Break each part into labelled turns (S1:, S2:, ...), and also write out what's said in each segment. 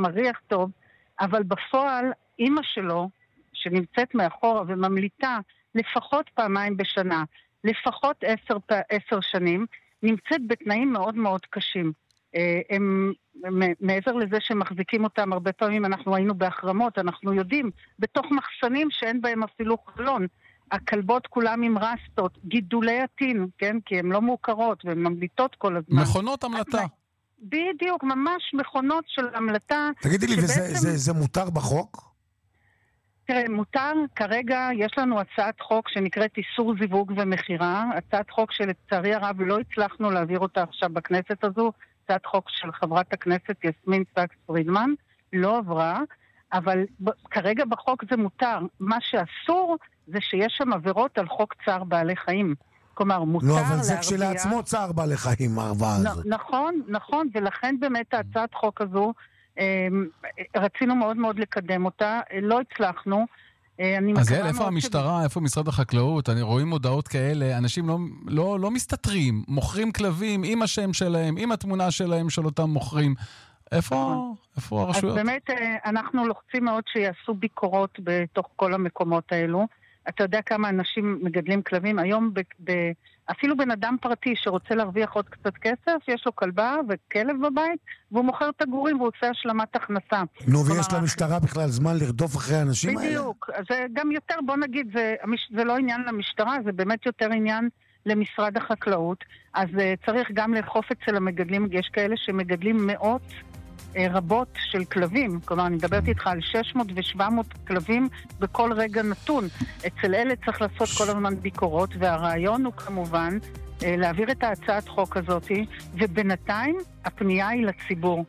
S1: מריח טוב, אבל בפועל אמא שלו, שנמצאת מאחורה וממליטה לפחות פעמיים בשנה, לפחות 10 שנים, נמצאת בתנאים מאוד מאוד קשים. הם, מעבר לזה שמחזיקים אותם הרבה פעמים, אנחנו היינו בהחרמות, אנחנו יודעים, בתוך מחסנים שאין בהם אפילו חלון, הכלבות כולם עם רסטות, גידולי עטין, כן? כי הן לא מוכרות והן ממליטות כל הזמן.
S2: מכונות המלטה.
S1: בדיוק, ממש מכונות של המלטה.
S3: תגידי לי, וזה מותר בחוק?
S1: תראה, מותר, כרגע יש לנו הצעת חוק שנקראת איסור זיווג ומחירה, הצעת חוק שלצערי הרב לא הצלחנו להעביר אותה עכשיו בכנסת הזו, הצעת חוק של חברת הכנסת יסמין סאקס פרידמן, לא עברה, אבל כרגע בחוק זה מותר. מה שאסור זה שיש שם עבירות על חוק צער בעלי חיים. כלומר, מותר
S3: לא, אבל זה כשלעצמו צער בעלי חיים, הערבה הזאת.
S1: נכון, ולכן באמת הצעת חוק הזו, רצינו מאוד מאוד לקדם אותה, לא הצלחנו.
S2: אז איפה המשטרה, איפה משרד החקלאות? אני רואים מודעות כאלה, אנשים לא מסתתרים, מוכרים כלבים עם השם שלהם, עם התמונה שלהם של אותם מוכרים. איפה הרשויות?
S1: אז באמת אנחנו לוחצים מאוד שיעשו ביקורות בתוך כל המקומות האלו. אתה יודע כמה אנשים מגדלים כלבים? היום אפילו בן אדם פרטי שרוצה להרוויח עוד קצת כסף, יש לו כלבה וכלב בבית, והוא מוכר את הגורים והוא עושה השלמת הכנסה.
S3: נו, ויש למשטרה בכלל זמן לרדוף אחרי האנשים האלה?
S1: בדיוק. זה גם יותר, בוא נגיד, זה לא עניין למשטרה, זה באמת יותר עניין למשרד החקלאות. אז צריך גם לאכוף אצל המגדלים, יש כאלה שמגדלים מאות רבות של כלבים, כלומר אני מדברת איתך על 600 ו700 כלבים בכל רגע נתון. אצל אלה צריך לעשות כל הזמן ביקורות, והרעיון הוא כמובן להעביר את ההצעת חוק הזאת, ובינתיים הפנייה היא לציבור.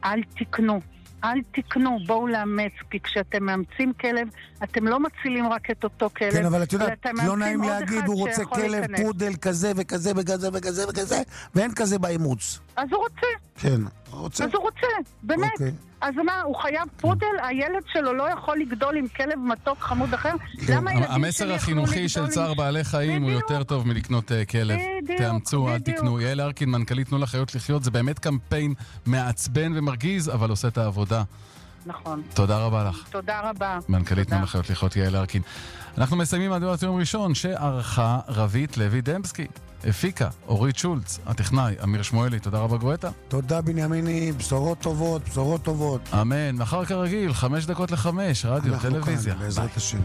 S1: אל תקנו, בואו לאמץ, כי כשאתם מאמצים כלב, אתם לא מצילים רק את אותו כלב.
S3: כן, אבל את יודעת, לא נעים להגיד, הוא רוצה כלב, פודל, כזה וכזה וכזה וכזה וכזה, ואין כזה באימוץ.
S1: אז הוא רוצה.
S3: כן,
S1: אז הוא רוצה, באמת. אז מה, הוא חייב פודל? הילד שלו לא יכול לגדול עם כלב מתוק חמוד אחר?
S2: המסר החינוכי של צער בעלי חיים הוא יותר טוב מלקנות כלב. תאמצו, אל תקנו. יעל ארקין, מנכ"לית תנו לחיות לחיות, זה באמת קמפיין מעצבן ומרגיז, אבל עושה את העבודה.
S1: נכון.
S2: תודה רבה לך.
S1: תודה רבה.
S2: מנכ"לית תנו לחיות לחיות, יעל ארקין. אנחנו מסיימים עד יום ראשון שערכה רבית לוי דמסקי. הפיקה, אורית שולץ, הטכנאי, אמיר שמואלי, תודה רבה גואטה.
S3: תודה בנימיני, בשורות טובות.
S2: אמן, מחר כרגיל, 5:55, רדיו, טלוויזיה.
S3: כאן, בעזרת השם.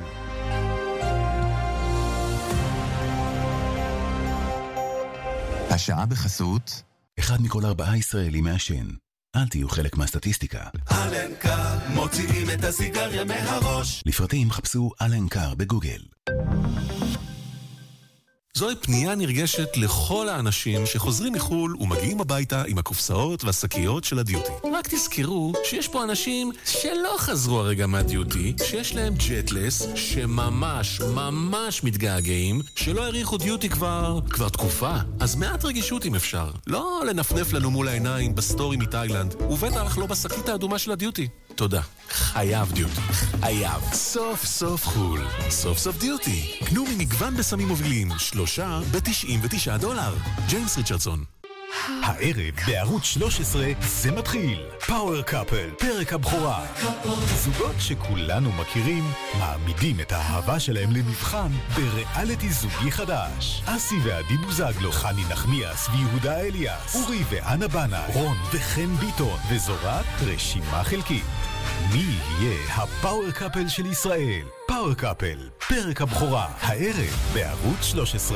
S4: השעה בחסות, 1 מכל 4 ישראלים מעשן. אל תהיו חלק מהסטטיסטיקה.
S5: אלנקר, מוציאים את הסיגריה מהראש.
S4: לפרטים חפשו אלנקר בגוגל.
S5: זוהי פנייה נרגשת לכל האנשים שחוזרים מחול ומגיעים הביתה עם הקופסאות והשקיות של הדיוטי. רק תזכרו שיש פה אנשים שלא חזרו הרגע מהדיוטי, שיש להם ג'טלס, שממש מתגעגעים, שלא העריכו דיוטי כבר תקופה. אז מעט רגישות אם אפשר. לא לנפנף לנו מול העיניים בסטורי מתאילנד, ובטח לא בשקית האדומה של הדיוטי. תודה. חייב דיוטי. חייב. סוף סוף חול. סוף סוף דיוטי. קנו ממגוון בסמים מובילים. 3 ב$99. ג'יימס ריצ'רדסון.
S6: הערב בערוץ 13 זה מתחיל. פאוור קאפל, פרק הבכורה. זוגות שכולנו מכירים מעמידים את האהבה שלהם למבחן בריאליטי זוגי חדש. אסי ועדי בוזגלו, חני נחמיאס ויהודה אליאס, אורי ואנה בנה, רון וחן ביטון, וזורת רשימה חלקית. מי יהיה הפאוור קאפל של ישראל? פאוור קאפל, פרק הבכורה, הערב בערוץ 13.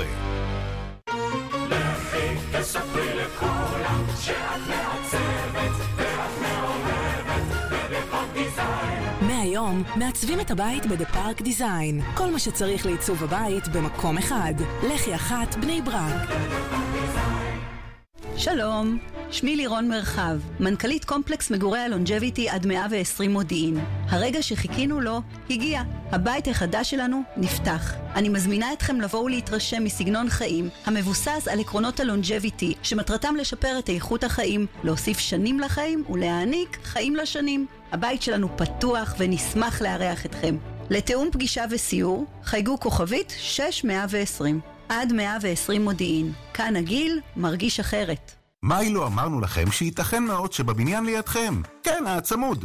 S7: תספרי לכולם שאת מעצבת ואת מאוהבת בדפארק דיזיין.
S8: מהיום מעצבים את הבית בדפארק דיזיין. כל מה שצריך לעיצוב הבית במקום אחד. לחי אחת בני ברק.
S9: שלום, שמי לירון מרחב, מנכ"לית קומפלקס מגורי הלונג'ביטי עד 120 מודיעין. הרגע שחיכינו לו הגיע. הבית החדש שלנו נפתח. אני מזמינה אתכם לבוא ולהתרשם מסגנון חיים המבוסס על עקרונות הלונג'ביטי, שמטרתם לשפר את איכות החיים, להוסיף שנים לחיים ולהעניק חיים לשנים. הבית שלנו פתוח ונשמח לארח אתכם. לתאום פגישה וסיור, חייגו כוכבית 6120. עד 120 מודיעין. כאן הגיל מרגיש אחרת.
S4: מה לא אמרנו לכם שייתכן מאוד שבבניין לידכם? כן, הצמוד.